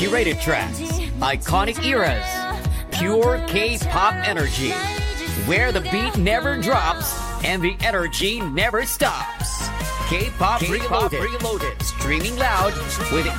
curated tracks, iconic eras, pure K-pop energy, where the beat never drops and the energy never stops. K-pop Reloaded, streaming loud with